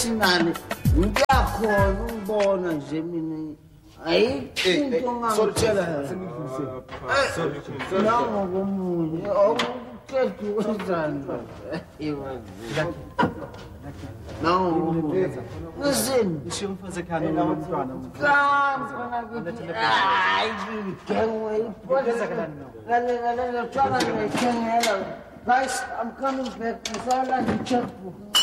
Sinani, ngiyakhona ukubona nje mina. Ayikho into ongangitshela yona. Nangokomunye, awukukhetha ukwenzani. Nangokomunye. Listen. Ishiya umfazi ekhaya nomntwana. Hayi, ngigengwe iphosa. Ngale, twana ngiyithengela. Guys, I'm coming back. Ngisala ngi-checkbook.